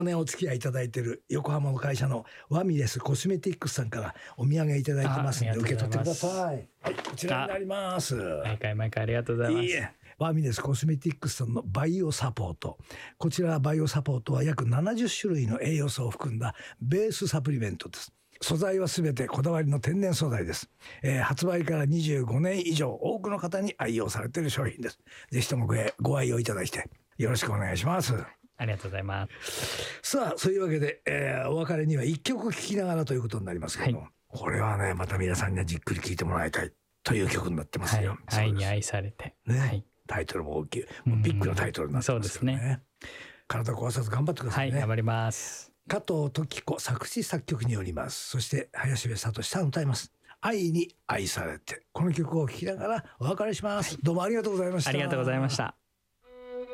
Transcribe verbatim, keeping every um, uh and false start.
ね、お付き合いいただいている横浜の会社のワミレスコスメティックスさんからお土産いただいてますので受け取ってください。はい、こちらになります。 毎回毎回ありがとうございます。いいえ、 ワミレスコスメティックスさんのバイオサポート。こちらバイオサポートは約ななじゅっしゅるいの栄養素を含んだベースサプリメントです。素材はすべてこだわりの天然素材です、えー、発売からにじゅうごねん以上多くの方に愛用されている商品です。ぜひとも ご, ご愛用いただいてよろしくお願いします。 ありがとうございます。 さあそういうわけで、えー、お別れにはいっきょく聴きながらということになりますけども、はい、これはねまた皆さんにはじっくり聴いてもらいたいという曲になってますよ、 はい、愛に愛されて、 ね、 はい、 タイトルも大きいもうビッグなタイトルになってますよね。 そうですね。 体壊さず頑張ってくださいね。 はい、頑張ります。 加藤登紀子作詞作曲によります。そして林部聡さん歌います。愛に愛されて。この曲を聴きながらお別れします、はい、どうもありがとうございました。 ありがとうございました。